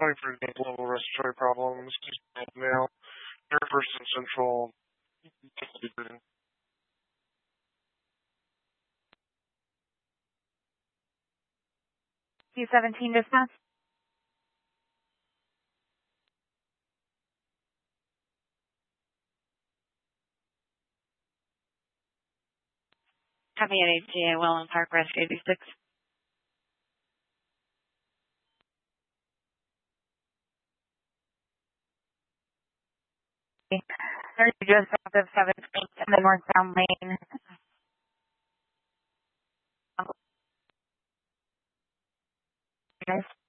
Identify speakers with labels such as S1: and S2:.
S1: for example, lower respiratory problems, male, nervous and central.
S2: Q17 dispatch. Copy at HGA, Welland Park, Rescue 86. There's just south of 7th in the northbound lane. Guys.